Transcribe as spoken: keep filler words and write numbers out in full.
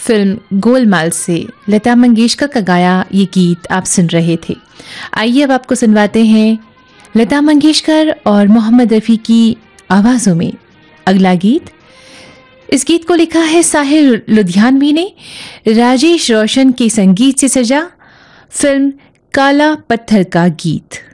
Film Golmaal से लता मंगेशकर का गाया ये गीत आप सुन रहे थे। आइए अब आपको सुनवाते हैं लता मंगेशकर और मोहम्मद रफ़ी की आवाज़ों में अगला गीत। इस गीत को लिखा है साहिर लुधियानवी ने, राजेश रोशन के संगीत से सजा, फिल्म काला पत्थर का गीत।